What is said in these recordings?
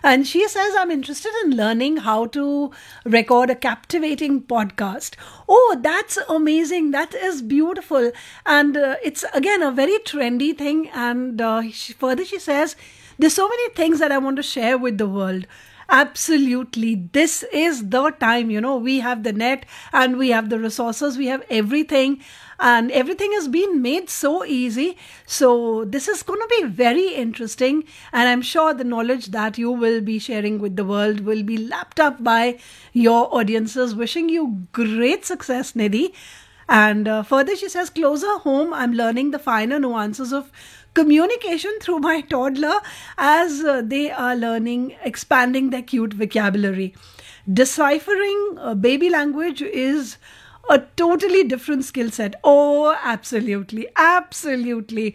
And she says, I'm interested in learning how to record a captivating podcast. Oh, that's amazing. That is beautiful. And it's, again, a very trendy thing. And further, she says, there's so many things that I want to share with the world. Absolutely. This is the time, we have the net and we have the resources, we have everything, and everything has been made so easy. So this is going to be very interesting. And I'm sure the knowledge that you will be sharing with the world will be lapped up by your audiences. Wishing you great success, Nidhi. And further, she says, closer home, I'm learning the finer nuances of communication through my toddler as they are learning, expanding their cute vocabulary. Deciphering baby language is a totally different skill set. Oh, absolutely. Absolutely.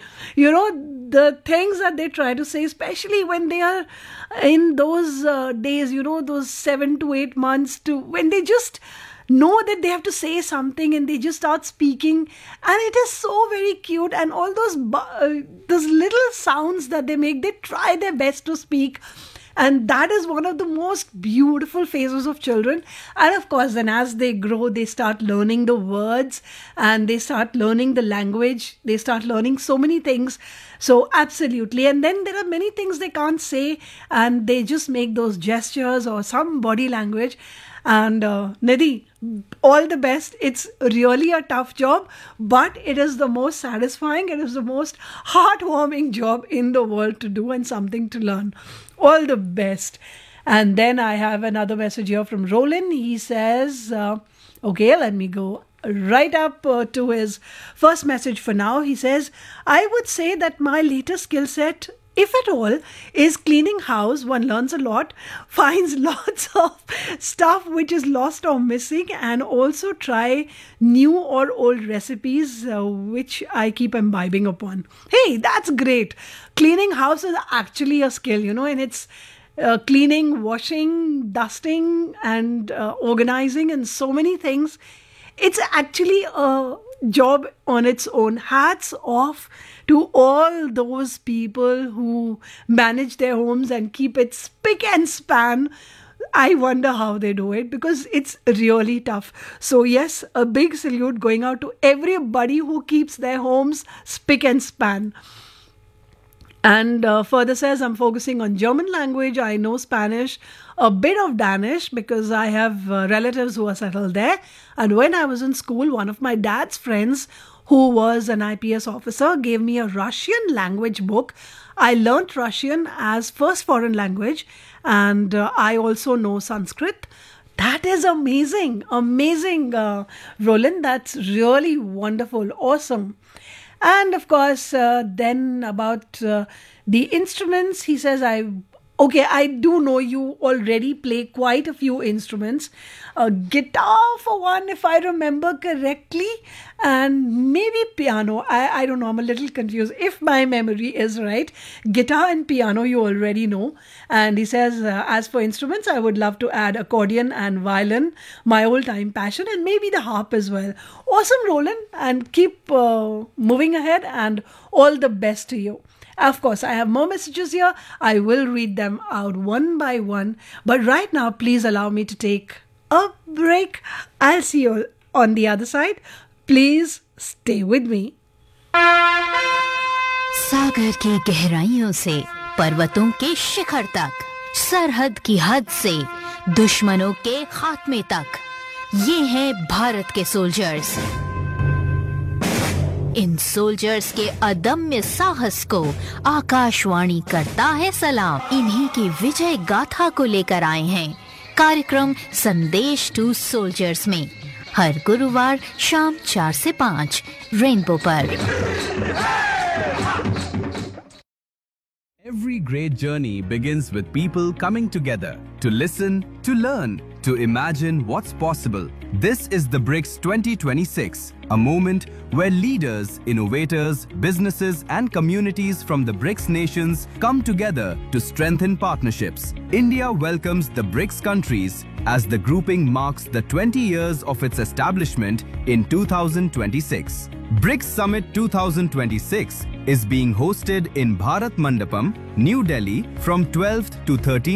The things that they try to say, especially when they are in those days, those 7 to 8 months to when they just know that they have to say something and they just start speaking, and it is so very cute. And all those little sounds that they make, they try their best to speak, and that is one of the most beautiful phases of children. And of course, then as they grow, they start learning the words and they start learning the language, they start learning so many things. So absolutely. And then there are many things they can't say, and they just make those gestures or some body language. And Nidhi, all the best. It's really a tough job, but it is the most satisfying, it is the most heartwarming job in the world to do, and something to learn. All the best. And then I have another message here from Roland. He says, okay, let me go right up to his first message for now. He says, I would say that my latest skill set, if at all, is cleaning house. One learns a lot, finds lots of stuff which is lost or missing, and also try new or old recipes which I keep imbibing upon. Hey, that's great. Cleaning house is actually a skill, and it's cleaning, washing, dusting, and organizing, and so many things. It's actually a job on its own. Hats off to all those people who manage their homes and keep it spick and span. I wonder how they do it, because it's really tough. So yes, a big salute going out to everybody who keeps their homes spick and span. And further says, I'm focusing on German language. I know Spanish, a bit of Danish, because I have relatives who are settled there. And when I was in school, one of my dad's friends, who was an IPS officer, gave me a Russian language book. I learnt Russian as first foreign language, and I also know Sanskrit. That is amazing. Amazing, Roland. That's really wonderful. Awesome. And of course, then about the instruments, he says, I do know you already play quite a few instruments. Guitar for one, if I remember correctly, and maybe piano. I don't know, I'm a little confused. If my memory is right, guitar and piano you already know. And he says, as for instruments, I would love to add accordion and violin, my old-time passion, and maybe the harp as well. Awesome, Roland, and keep moving ahead, and all the best to you. Of course, I have more messages here. I will read them out one by one. But right now, please allow me to take a break. I'll see you on the other side. Please stay with me. सागर की गहराइयों से पर्वतों के शिखर तक, सरहद की हद से दुश्मनों के खात्मे तक, ये हैं भारत के सोल्जर्स। इन सोल्जर्स के अदम्य साहस को आकाशवाणी करता है सलाम। इन्हीं की विजय गाथा को लेकर आए हैं कार्यक्रम संदेश टू सोल्जर्स में, हर गुरुवार शाम 4 से 5 रेनबो पर। Every great journey begins with people coming together to listen, to learn, to imagine what's possible. This is the BRICS 2026, a moment where leaders, innovators, businesses and communities from the BRICS nations come together to strengthen partnerships. India welcomes the BRICS countries as the grouping marks the 20 years of its establishment in 2026. BRICS Summit 2026 is being hosted in Bharat Mandapam, New Delhi from 12th to 13th